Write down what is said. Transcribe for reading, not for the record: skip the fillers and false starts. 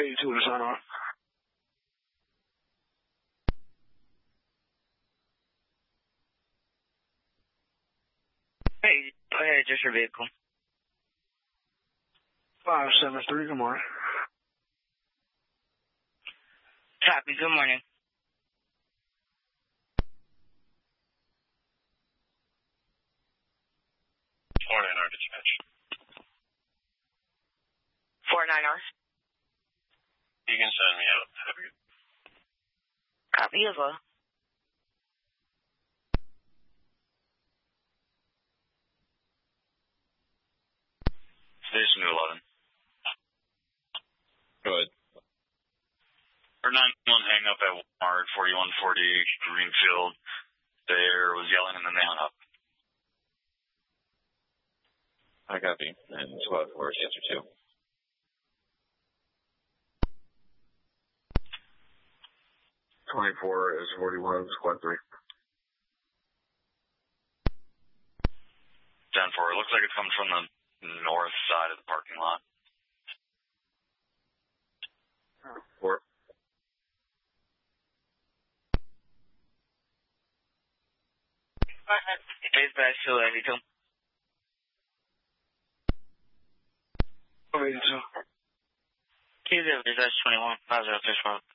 82 to sign off. Hey, go ahead, just your vehicle. 573, good morning. Copy, good morning. 49R dispatch. 49R. You can send me out. Have a good. Copy as well. Station 211. Go ahead. Or 911 hang up at Walmart, 4140 Greenfield. There was yelling and then they hung up. I copy. And SWAT force, answer 2. .24 is 41, squad 3. 10-4. It looks like it's coming from the north side of the parking lot. 4. Base back to 82. 82. Tuesday, dispatch 21, 5035.